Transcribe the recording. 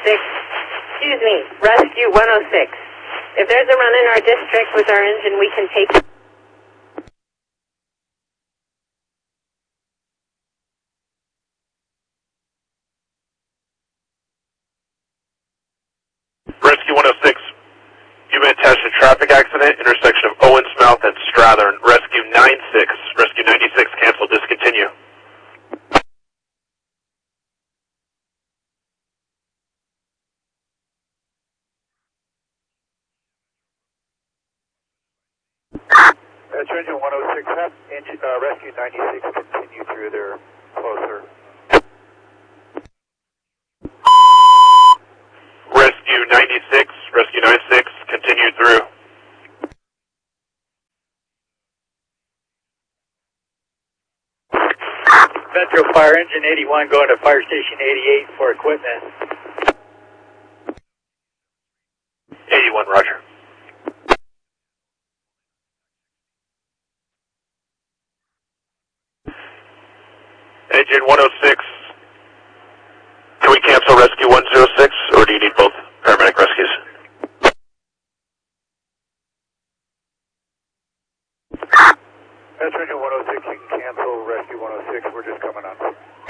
Excuse me, Rescue 106. If there's a run in our district with our engine, we can take it. Rescue 106. You've been attached to a traffic accident, intersection of Owens Mouth and Strathern. Rescue 96. Rescue 96, cancel, discontinue. That's engine 106, have Rescue 96 continue through there closer. Rescue 96, Rescue 96, continue through. Metro Fire Engine 81 going to Fire Station 88 for equipment. 81, roger. Engine 106, can we cancel Rescue 106, or do you need both paramedic rescues? That's engine 106, you can cancel Rescue 106, we're just coming on.